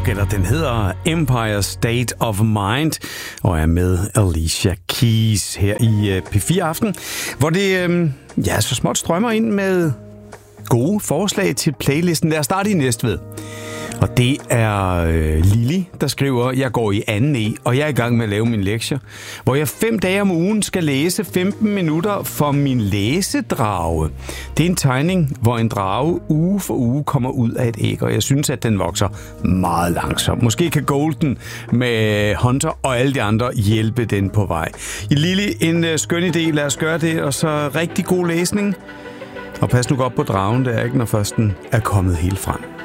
bog, eller den hedder Empire State of Mind, og er med Alicia Keys her i P4 Aften, hvor det så småt strømmer ind med gode forslag til playlisten. Lad os starte i Næstved. Og det er Lili, der skriver, jeg går i 2. E, og jeg er i gang med at lave min lektier, hvor jeg 5 dage om ugen skal læse 15 minutter for min læsedrage. Det er en tegning, hvor en drage uge for uge kommer ud af et æg, og jeg synes, at den vokser meget langsomt. Måske kan Golden med Hunter og alle de andre hjælpe den på vej. Lili, en skøn idé, lad os gøre det, og så rigtig god læsning. Og pas nu godt på dragen, det er ikke, når først den er kommet helt frem.